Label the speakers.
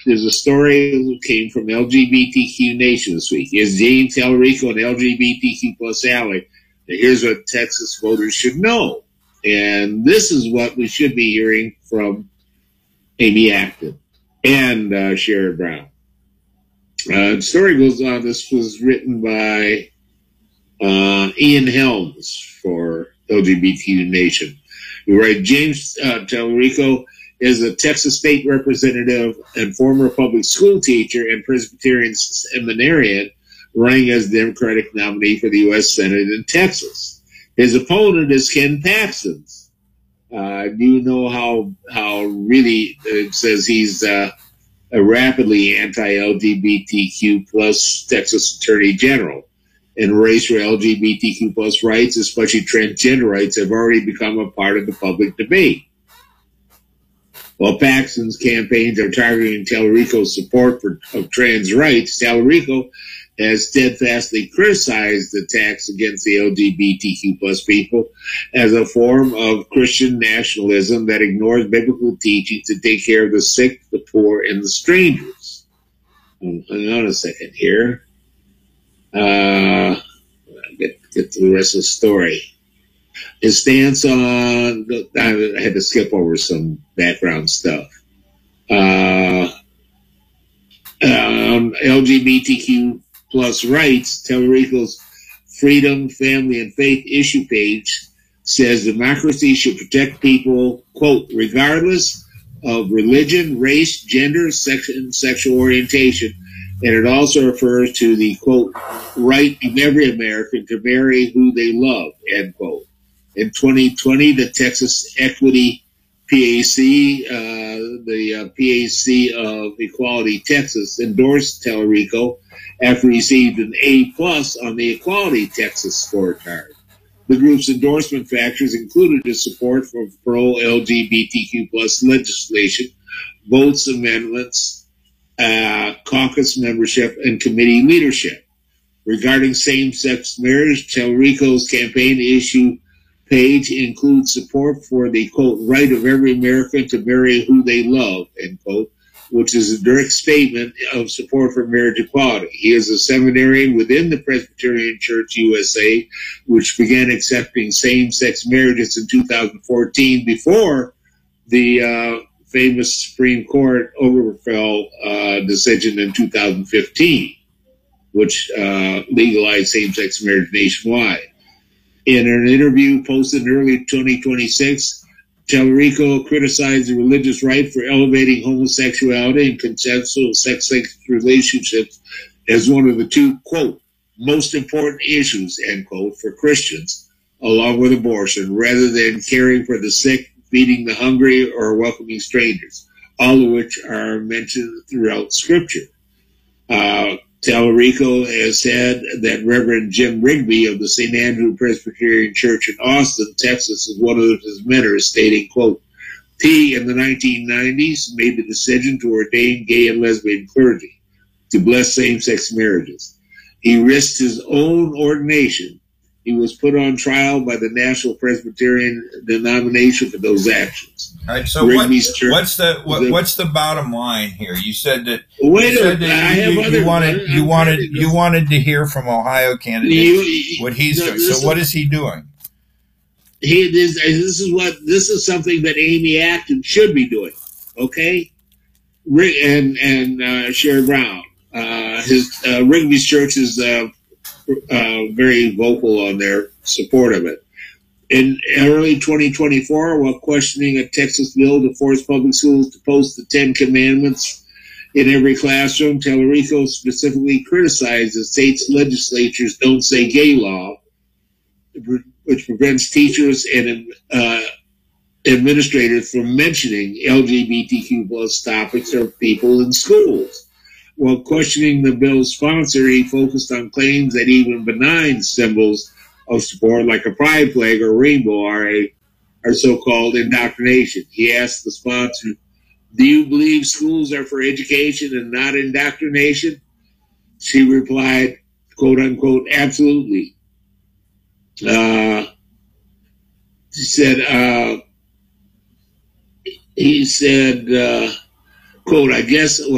Speaker 1: There's a story that came from LGBTQ Nation this week. Is James Tallarico an LGBTQ plus ally? Now, here's what Texas voters should know. And this is what we should be hearing from Amy Acton and Sherrod Brown. The story goes on. This was written by Ian Helms for LGBTQ Nation. We write, James Tallarico is a Texas state representative and former public school teacher and Presbyterian seminarian running as Democratic nominee for the U.S. Senate in Texas. His opponent is Ken Paxton. Do you know how really it says he's a rapidly anti-LGBTQ plus Texas Attorney General, and race for LGBTQ plus rights, especially transgender rights, have already become a part of the public debate. While Paxton's campaigns are targeting Tallarico's support of trans rights, Tallarico has steadfastly criticized attacks against the LGBTQ plus people as a form of Christian nationalism that ignores biblical teachings to take care of the sick, the poor, and the strangers. Hang on a second here. Get to the rest of the story. His stance on, I had to skip over some background stuff. LGBTQ plus rights, Tallarico's Freedom, Family, and Faith issue page says democracy should protect people, quote, regardless of religion, race, gender, sexual orientation. And it also refers to the, quote, right of every American to marry who they love, end quote. In 2020, the Texas Equity PAC, the PAC of Equality Texas, endorsed Tallarico after he received an A+ on the Equality Texas scorecard. The group's endorsement factors included his support for pro-LGBTQ plus legislation, votes amendments, caucus membership, and committee leadership. Regarding same-sex marriage, Tallarico's campaign issue page includes support for the, quote, right of every American to marry who they love, end quote, which is a direct statement of support for marriage equality. He is a seminarian within the Presbyterian Church USA, which began accepting same-sex marriages in 2014 before the famous Supreme Court Obergefell decision in 2015, which legalized same-sex marriage nationwide. In an interview posted in early 2026, Tallarico criticized the religious right for elevating homosexuality and consensual sex-based relationships as one of the two, quote, most important issues, end quote, for Christians, along with abortion, rather than caring for the sick, feeding the hungry, or welcoming strangers, all of which are mentioned throughout Scripture. Tallarico has said that Reverend Jim Rigby of the St. Andrew Presbyterian Church in Austin, Texas, is one of his mentors, stating, quote, he, in the 1990s, made the decision to ordain gay and lesbian clergy to bless same-sex marriages. He risked his own ordination. He was put on trial by the National Presbyterian denomination for those actions.
Speaker 2: All right, so what's the bottom line here? You said that you wanted to hear from Ohio candidates what he's doing. So what is he doing?
Speaker 1: This is something that Amy Acton should be doing. Okay, and Sherrod Brown, Rigby's church is very vocal on their support of it. In early 2024, while questioning a Texas bill to force public schools to post the 10 Commandments in every classroom, Tallarico specifically criticized the state's legislature's Don't Say Gay law, which prevents teachers and administrators from mentioning LGBTQ plus topics or people in schools. While questioning the bill's sponsor, he focused on claims that even benign symbols of support, like a pride flag or rainbow, are so-called indoctrination. He asked the sponsor, do you believe schools are for education and not indoctrination? She replied, quote unquote, absolutely. He said, quote, I guess what